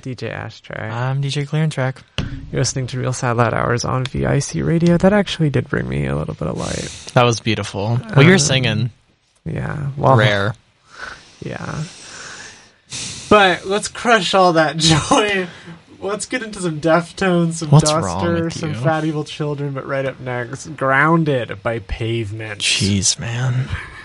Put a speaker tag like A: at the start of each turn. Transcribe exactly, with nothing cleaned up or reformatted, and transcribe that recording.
A: D J Ashtray.
B: I'm D J Clear Track.
A: You're listening to Real Sad Loud Hours on V I C Radio. That actually did bring me a little bit of light.
B: That was beautiful. Well, you're um, singing.
A: Yeah. Well,
B: rare.
A: Yeah. But let's crush all that joy. Let's get into some Deftones, some
B: What's
A: Duster, some Fat Evil Children, but right up next, Grounded by Pavement.
B: Jeez, man.